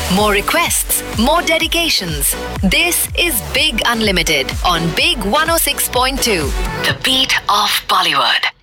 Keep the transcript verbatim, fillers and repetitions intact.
More requests, more dedications. This is Big Unlimited on Big one oh six point two, the beat of Bollywood.